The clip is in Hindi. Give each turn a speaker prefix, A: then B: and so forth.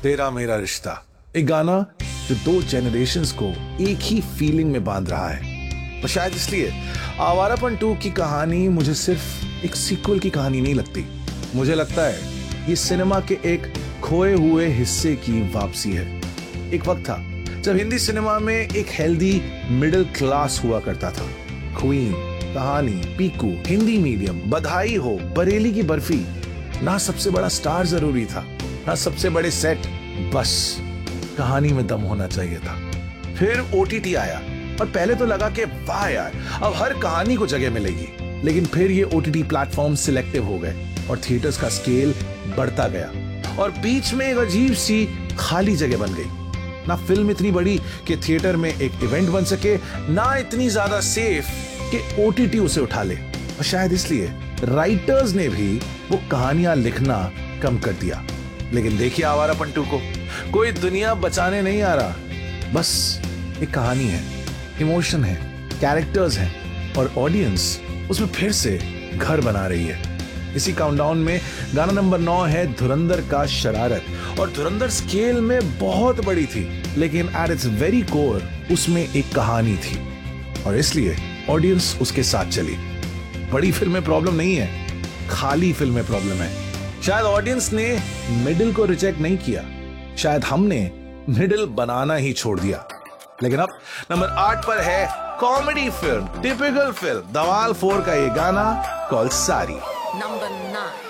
A: तेरा मेरा रिश्ता, एक गाना जो दो जनरेशन्स को एक ही फीलिंग में बांध रहा है। और शायद इसलिए आवारापन 2 की कहानी मुझे सिर्फ एक सीक्वल की कहानी नहीं लगती। मुझे लगता है ये सिनेमा के एक खोए हुए हिस्से की वापसी है। एक वक्त था जब हिंदी सिनेमा में एक हेल्दी मिडिल क्लास हुआ करता था। क्वीन, कहानी, पीकू, हिंदी मीडियम, बधाई हो, बरेली की बर्फी। ना सबसे बड़ा स्टार जरूरी था, ना सबसे बड़े सेट, बस कहानी में दम होना चाहिए था। फिर OTT आया और पहले तो लगा कि वाह यार, अब हर कहानी को जगह मिलेगी। लेकिन फिर ये OTT प्लेटफॉर्म सिलेक्टिव हो गए और थिएटर्स का स्केल बढ़ता गया और बीच में एक अजीब सी खाली जगह बन गई। ना फिल्म इतनी बड़ी कि थिएटर में एक इवेंट बन सके, ना इतनी ज्यादा सेफ कि OTT उसे उठा ले। और शायद इसलिए राइटर्स ने भी वो कहानियां लिखना कम कर दिया। लेकिन देखिए आवारापन 2 को, कोई दुनिया बचाने नहीं आ रहा, बस एक कहानी है, इमोशन है, कैरेक्टर्स हैं और ऑडियंस उसमें फिर से घर बना रही है। इसी काउंटडाउन में गाना नंबर 9 है धुरंधर का शरारत। और धुरंधर स्केल में बहुत बड़ी थी, लेकिन एट इट्स वेरी कोर उसमें एक कहानी थी और इसलिए ऑडियंस उसके साथ चली। बड़ी फिल्म में प्रॉब्लम नहीं है, खाली फिल्म में प्रॉब्लम है। शायद ऑडियंस ने मिडिल को रिजेक्ट नहीं किया, शायद हमने मिडिल बनाना ही छोड़ दिया। लेकिन अब नंबर 8 पर है कॉमेडी फिल्म, टिपिकल फिल्म दवाल 4 का ये गाना कॉल्ड सारी।
B: Number 9.